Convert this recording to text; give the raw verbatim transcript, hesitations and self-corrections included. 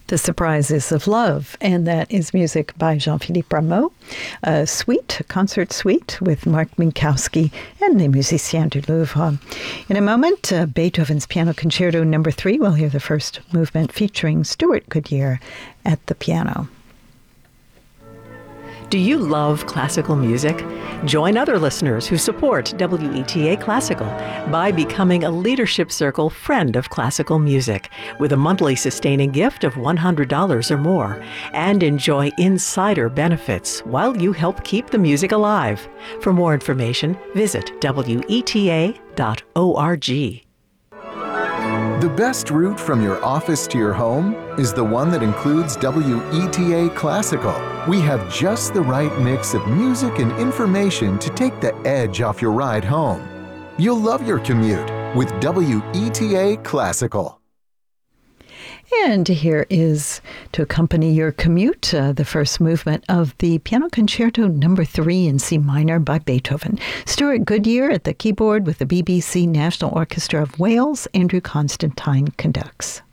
The Surprises of Love, and that is music by Jean-Philippe Rameau, a suite, a concert suite with Mark Minkowski and Les Musiciens du Louvre. In a moment, uh, Beethoven's Piano Concerto Number Three. We'll hear the first movement featuring Stuart Goodyear at the piano. Do you love classical music? Join other listeners who support W E T A Classical by becoming a Leadership Circle Friend of Classical Music with a monthly sustaining gift of one hundred dollars or more, and enjoy insider benefits while you help keep the music alive. For more information, visit W E T A dot org. The best route from your office to your home is the one that includes W E T A Classical. We have just the right mix of music and information to take the edge off your ride home. You'll love your commute with W E T A Classical. And here is, to accompany your commute, uh, the first movement of the Piano Concerto Number Three in C minor by Beethoven. Stuart Goodyear at the keyboard with the B B C National Orchestra of Wales. Andrew Constantine conducts.